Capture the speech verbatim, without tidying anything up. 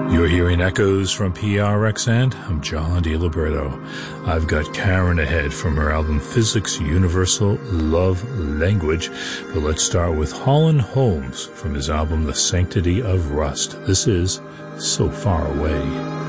You're hearing echoes from P R X, and I'm John DiLiberto. I've got Karen ahead from her album Physics Universal Love Language, but let's start with Holland Holmes from his album The Sanctity of Rust. This is So Far Away.